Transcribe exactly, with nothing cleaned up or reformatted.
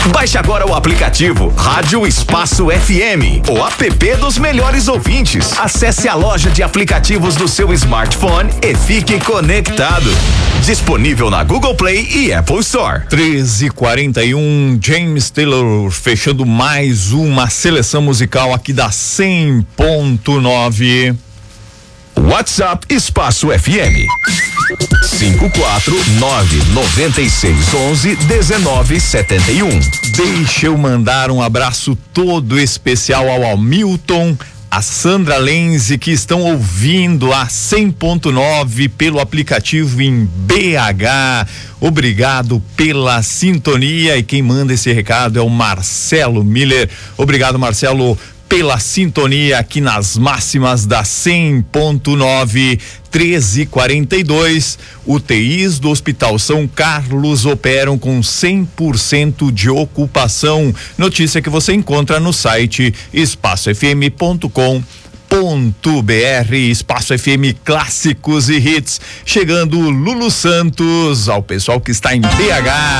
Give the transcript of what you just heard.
Baixe agora o aplicativo Rádio Espaço F M, o app dos melhores ouvintes. Acesse a loja de aplicativos do seu smartphone e fique conectado. Disponível na Google Play e Apple Store. treze e quarenta e um, James Taylor fechando mais uma seleção musical aqui da cem ponto nove. WhatsApp Espaço F M cinco quatro nove nove seis onze dezenove setenta e um. Deixa eu mandar um abraço todo especial ao Hamilton, a Sandra Lenze, que estão ouvindo a cem ponto nove pelo aplicativo em B H. Obrigado pela sintonia, e quem manda esse recado é o Marcelo Miller. Obrigado, Marcelo, pela sintonia aqui nas máximas da cem ponto nove. treze e quarenta e dois, U T Is do Hospital São Carlos operam com cem por cento de ocupação. Notícia que você encontra no site espaço f m ponto com ponto b r. Espaço F M, clássicos e hits. Chegando Lulu Santos, ao pessoal que está em B H.